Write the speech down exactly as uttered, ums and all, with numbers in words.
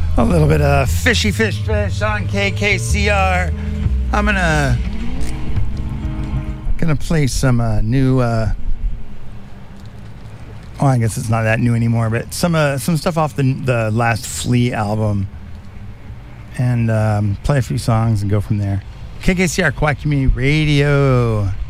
A little bit of fishy fish fish on K K C R. I'm gonna gonna play some uh, new. Uh, oh, I guess it's not that new anymore, but some uh, some stuff off the the last Flea album, and um, play a few songs and go from there. K K C R Quiet Community Radio.